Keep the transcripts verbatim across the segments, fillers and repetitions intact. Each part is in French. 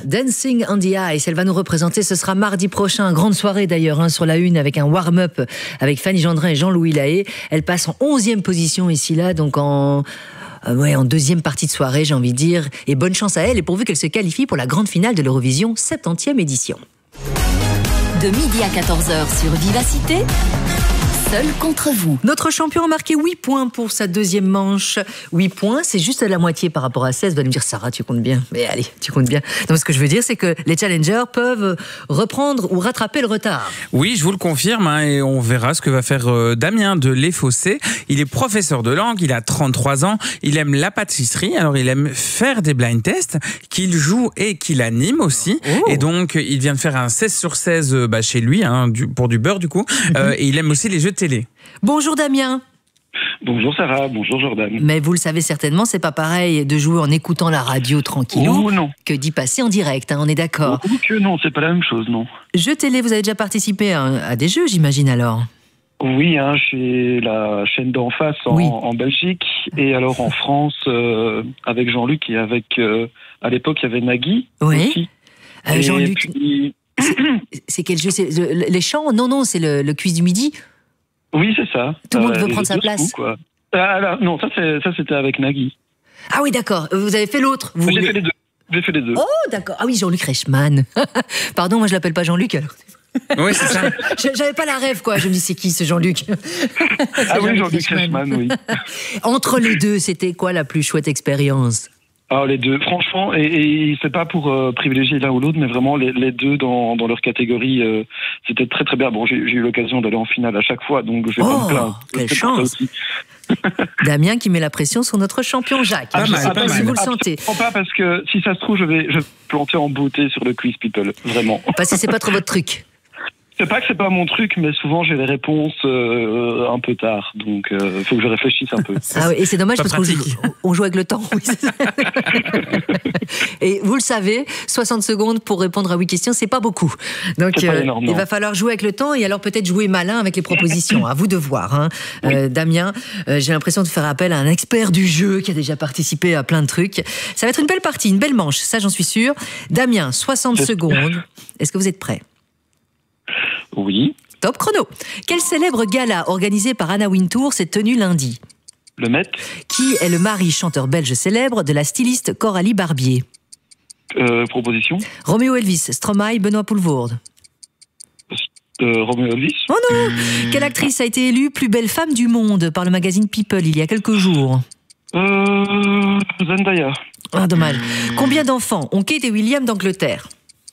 Dancing on the Ice, elle va nous représenter, ce sera mardi prochain, grande soirée d'ailleurs, hein, sur la une avec un warm-up avec Fanny Gendrin et Jean-Louis Lahaye. Elle passe en onzième position ici là, donc en... Euh, ouais, en deuxième partie de soirée, j'ai envie de dire. Et bonne chance à elle, et pourvu qu'elle se qualifie pour la grande finale de l'Eurovision, septantième édition. De midi à quatorze heures sur Vivacité, seul contre vous. Notre champion a marqué huit points pour sa deuxième manche. huit points, c'est juste à la moitié par rapport à seize. Vous allez me dire, Sarah, tu comptes bien. Mais allez, tu comptes bien. Donc, ce que je veux dire, c'est que les challengers peuvent reprendre ou rattraper le retard. Oui, je vous le confirme, hein, et on verra ce que va faire euh, Damien de Les Fossés. Il est professeur de langue, il a trente-trois ans, il aime la pâtisserie, alors il aime faire des blind tests, qu'il joue et qu'il anime aussi. Oh. Et donc, il vient de faire un seize sur seize euh, bah, chez lui, hein, du, pour du beurre du coup. Mm-hmm. euh, et il aime aussi les jeux de télé. Bonjour Damien. Bonjour Sarah, bonjour Jordan. Mais vous le savez certainement, c'est pas pareil de jouer en écoutant la radio tranquillou oh, non. que d'y passer en direct, hein, on est d'accord. Oh, que non, c'est pas la même chose, non. Jeux télé, vous avez déjà participé à, à des jeux, j'imagine alors? Oui, hein, chez la chaîne d'en face en, oui. en Belgique, et alors en France euh, avec Jean-Luc et avec, euh, à l'époque il y avait Nagui oui. aussi. Euh, Jean-Luc, puis... c'est, c'est quel jeu? C'est le, les chants? Non, non, c'est le, le quiz du midi. Oui, c'est ça. Tout le monde euh, veut prendre sa place. Coups, quoi. Ah, là, non, ça, c'est, ça c'était avec Nagui. Ah oui, d'accord. Vous avez fait l'autre. Vous... J'ai fait les deux. J'ai fait les deux. Oh, d'accord. Ah oui, Jean-Luc Reichmann. Pardon, moi je l'appelle pas Jean-Luc alors. Oui, c'est ça. J'avais pas la rêve, quoi. Je me dis, c'est qui ce Jean-Luc? Ah oui, Jean-Luc Reichmann, oui. Entre les deux, c'était quoi la plus chouette expérience? Ah, les deux, franchement, et, et c'est pas pour euh, privilégier l'un ou l'autre, mais vraiment les, les deux dans, dans leur catégorie, euh, c'était très très bien. Bon, j'ai, j'ai eu l'occasion d'aller en finale à chaque fois, donc je vais oh, pas me plaindre. Quelle chance. Damien qui met la pression sur notre champion Jacques. Ah, je ne sais pas si vous le sentez. Absolument pas, parce que si ça se trouve, je vais, je vais planter en beauté sur le quiz people, vraiment. Parce que c'est pas trop votre truc. C'est pas que c'est pas mon truc, mais souvent j'ai les réponses euh, un peu tard, donc il euh, faut que je réfléchisse un peu. Ah oui, et c'est dommage pas parce pratique. qu'on joue, on joue avec le temps. Oui, c'est ça. Et vous le savez, soixante secondes pour répondre à huit questions, c'est pas beaucoup. Donc c'est pas énorme, euh, il va falloir jouer avec le temps et alors peut-être jouer malin avec les propositions. À vous de voir. Hein. Oui. Euh, Damien, euh, j'ai l'impression de faire appel à un expert du jeu qui a déjà participé à plein de trucs. Ça va être une belle partie, une belle manche, ça j'en suis sûr. Damien, soixante secondes. Est-ce que vous êtes prêt? Oui. Top chrono. Quel célèbre gala organisé par Anna Wintour s'est tenu lundi? Le Met. Qui est le mari chanteur belge célèbre de la styliste Coralie Barbier? euh, Proposition. Roméo Elvis, Stromae, Benoît Poelvoorde. Euh, Roméo Elvis. Oh non. Quelle actrice a été élue plus belle femme du monde par le magazine People il y a quelques jours? euh, Zendaya. Ah, dommage. Combien d'enfants ont Kate et William d'Angleterre?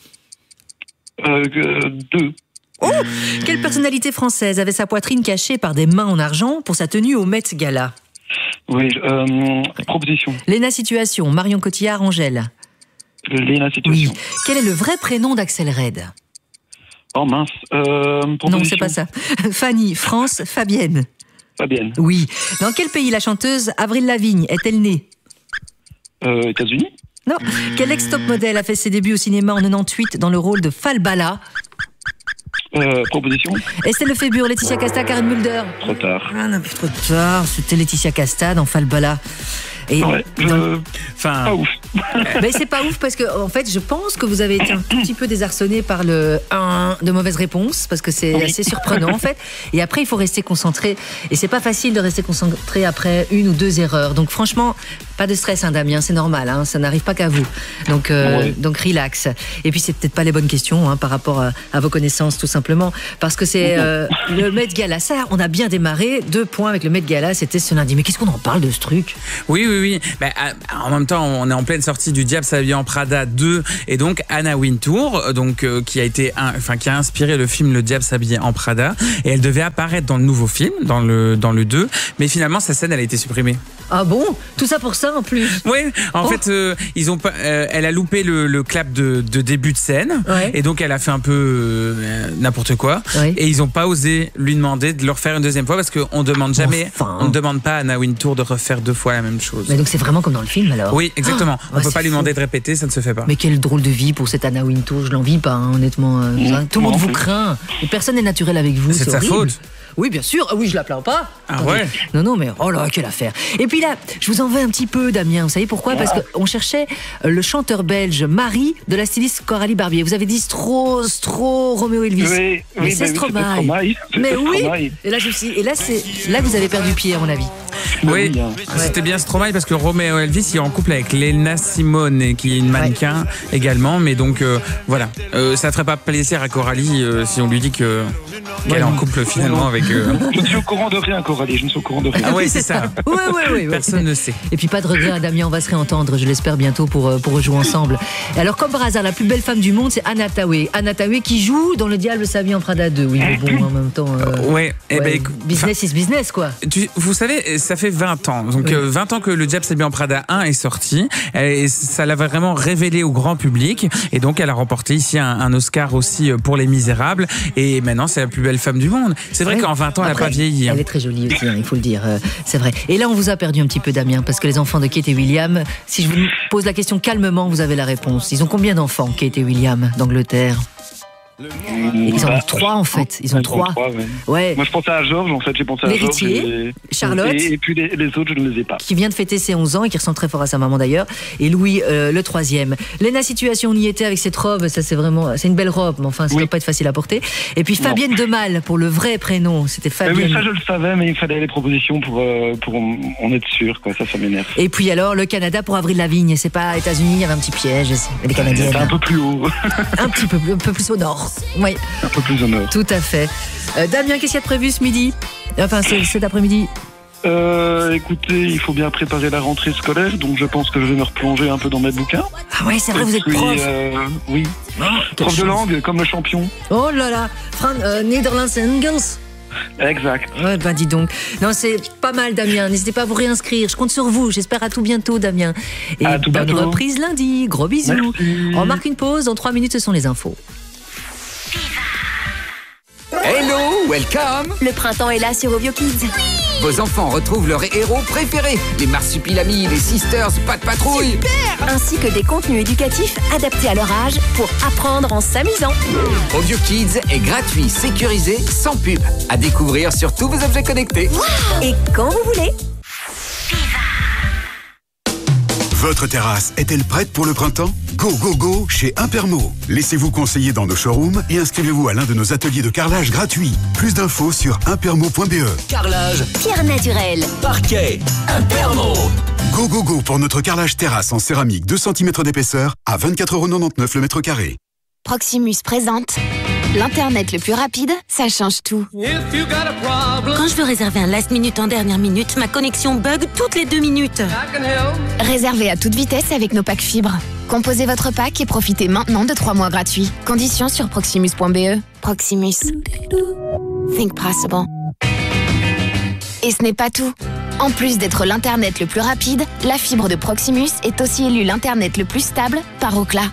euh, Deux. Oh, quelle personnalité française avait sa poitrine cachée par des mains en argent pour sa tenue au Met Gala? Oui, euh, proposition. Léna Situation, Marion Cotillard, Angèle. Léna Situation. Oui. Quel est le vrai prénom d'Axel Red? Oh mince. Euh, non, c'est pas ça. Fanny, France, Fabienne. Fabienne. Oui. Dans quel pays la chanteuse Avril Lavigne est-elle née? euh, États-Unis. Non. Quel ex-top modèle a fait ses débuts au cinéma en quatre-vingt-dix-huit dans le rôle de Falbala? Euh, proposition. Estelle Lefébure, Laetitia Casta, Karen Mulder. Trop tard. Ah non, trop tard. C'était Laetitia Casta dans Falbala. Et ouais, je... enfin, pas ouf. Mais c'est pas ouf parce que en fait, je pense que vous avez été un tout petit peu désarçonné par le un de mauvaises réponses parce que c'est oui. assez surprenant en fait. Et après, il faut rester concentré. Et c'est pas facile de rester concentré après une ou deux erreurs. Donc franchement, pas de stress, hein, Damien, c'est normal. Hein, ça n'arrive pas qu'à vous. Donc euh, oui. donc relax. Et puis c'est peut-être pas les bonnes questions hein, par rapport à, à vos connaissances tout simplement parce que c'est euh, le Met Gala. Ça, on a bien démarré. Deux points avec le Met Gala. C'était ce lundi. Mais qu'est-ce qu'on en parle de ce truc? Oui, oui. Oui, bah, en même temps, on est en pleine sortie du Diable s'habille en Prada deux et donc Anna Wintour, donc euh, qui a été, un, enfin qui a inspiré le film Le Diable s'habille en Prada et elle devait apparaître dans le nouveau film, dans le dans le deux, mais finalement sa scène elle a été supprimée. Ah bon? Tout ça pour ça en plus? Oui, en oh. fait, euh, ils ont pas, euh, elle a loupé le, le clap de, de début de scène ouais. et donc elle a fait un peu euh, n'importe quoi ouais. et ils ont pas osé lui demander de le refaire une deuxième fois parce qu'on demande jamais, enfin. on ne demande pas à Anna Wintour de refaire deux fois la même chose. Mais donc c'est vraiment comme dans le film alors? Oui, exactement. Oh, on ne ouais, peut pas lui fou. demander de répéter, ça ne se fait pas. Mais quelle drôle de vie pour cette Anna Wintour, je l'envie pas, hein, honnêtement. Mmh, tout le monde vous craint. Et personne n'est naturel avec vous. C'est, c'est de sa faute. Oui, bien sûr. Ah oui, je la plains pas. Ah Attendez. ouais. Non, non, mais oh là, quelle affaire. Et puis là, je vous en veux un petit peu, Damien. Vous savez pourquoi? Parce qu'on cherchait le chanteur belge Marie de la styliste Coralie Barbier. Vous avez dit Stro, Stro, Roméo Elvis. Oui, mais oui, c'est bah oui, Stromae. c'était Stromae. Mais C'était oui. Stromae. Et là, je me suis... Et là, c'est là que vous avez perdu pied, à mon avis. Oui, hein. c'était bien Stromae parce que Roméo Elvis il est en couple avec Lena Simone qui est une mannequin également, mais donc euh, voilà, euh, ça ne ferait pas plaisir à Coralie euh, si on lui dit que qu'elle est en couple finalement avec. Euh... Je ne suis au courant de rien, Coralie. Je ne suis au courant de rien. Ah ouais, c'est ça. Ouais, ouais, ouais, ouais. Personne ne sait. Et puis pas de regret, Damien, on va se réentendre, je l'espère bientôt pour, euh, pour rejouer ensemble. Et alors, comme par hasard, la plus belle femme du monde, c'est Anna Tawai. Anna Tawai qui joue dans Le Diable s'habille en Prada deux. Oui, mais bon, en même temps. Euh, ouais, eh ouais, ben, écoute, business is business, quoi. Tu, vous savez, ça fait vingt ans. Donc Oui. euh, vingt ans que Le Diable s'habille en Prada un est sorti. Et ça l'a vraiment révélé au grand public. Et donc elle a remporté ici un, un Oscar aussi pour Les Misérables. Et maintenant c'est la plus belle femme du monde. C'est vrai Ouais. qu'en vingt ans elle n'a Après, pas vieilli. hein. Elle est très jolie aussi, hein, il faut le dire. euh, c'est vrai. Et là, on vous a perdu un petit peu, Damien, parce que les enfants de Kate et William, si je vous pose la question calmement, vous avez la réponse. Ils ont combien d'enfants, Kate et William, d'Angleterre? Ils en ont Bah, trois, en fait. Ils ont Ils trois. trois, ouais. Ouais. Moi, je pensais à Georges, en fait. J'ai pensé à Georges. L'héritier, et- Charlotte. Et, et puis les, les autres, je ne les ai pas. Qui vient de fêter ses onze ans et qui ressemble très fort à sa maman d'ailleurs, et Louis euh, le troisième. Léna Situation, on y était avec cette robe, ça c'est vraiment, c'est une belle robe, mais enfin ça Oui. doit pas être facile à porter. Et puis Fabienne Demal pour le vrai prénom, c'était Mais Fabienne. oui, ça, je le savais, mais il fallait les propositions pour, euh, pour en en être sûr, quoi. Ça, ça m'énerve. Et puis alors le Canada pour Avril Lavigne, c'est pas États-Unis, il y avait un petit piège, c'est- les Canadiennes, C'est un peu plus haut, un petit peu, un peu plus au nord. Oui, un peu plus au nord. tout à fait. Euh, Damien, qu'est-ce qu'il y a de prévu ce midi? Enfin, ce- cet après-midi. Euh, écoutez, il faut bien préparer la rentrée scolaire, donc je pense que je vais me replonger un peu dans mes bouquins. Ah ouais, c'est vrai, vous êtes Et puis, prof. euh, oui, Quelle prof de chance. langue, comme le champion. Oh là là, Fran euh, Netherlands Engels. Exact. Ouais, ben dis donc. Non, c'est pas mal, Damien. N'hésitez pas à vous réinscrire. Je compte sur vous. J'espère à tout bientôt, Damien. Et À tout bonne bientôt. reprise lundi. Gros bisous. Merci. On marque une pause. Dans trois minutes, ce sont les infos. Hello, welcome. Le printemps est là sur Ovio Kids. Vos enfants retrouvent leurs héros préférés, les marsupilamis, les sisters, pas de patrouille. Ainsi que des contenus éducatifs adaptés à leur âge pour apprendre en s'amusant. Ovio Kids est gratuit, sécurisé, sans pub. À découvrir sur tous vos objets connectés. Et quand vous voulez. Votre terrasse est-elle prête pour le printemps? Go, go, go chez Impermo. Laissez-vous conseiller dans nos showrooms et inscrivez-vous à l'un de nos ateliers de carrelage gratuits. Plus d'infos sur impermo point b e. Carrelage, Pierre naturelle. parquet, Impermo. Go, go, go pour notre carrelage terrasse en céramique deux centimètres d'épaisseur à vingt-quatre euros quatre-vingt-dix-neuf le mètre carré. Proximus présente l'Internet le plus rapide, ça change tout. Quand je veux réserver un last minute en dernière minute, ma connexion bug toutes les deux minutes. Réservez à toute vitesse avec nos packs fibres. Composez votre pack et profitez maintenant de trois mois gratuits. Conditions sur proximus point b e. Proximus. Think possible. Et ce n'est pas tout. En plus d'être l'Internet le plus rapide, la fibre de Proximus est aussi élue l'Internet le plus stable par Ookla.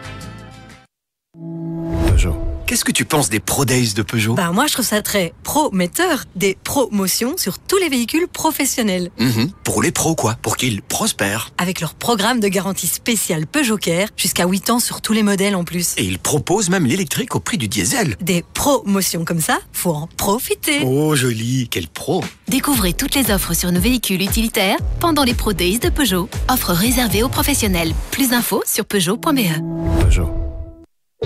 Qu'est-ce que tu penses des Pro Days de Peugeot? Bah moi je trouve ça très prometteur, des promotions sur tous les véhicules professionnels. Mhm. Pour les pros, quoi, pour qu'ils prospèrent. Avec leur programme de garantie spéciale Peugeot Care, jusqu'à huit ans sur tous les modèles en plus. Et ils proposent même l'électrique au prix du diesel. Des promotions comme ça, faut en profiter. Oh, joli, quel pro! Découvrez toutes les offres sur nos véhicules utilitaires pendant les Pro Days de Peugeot. Offre réservée aux professionnels. Plus d'infos sur peugeot point b e. Peugeot.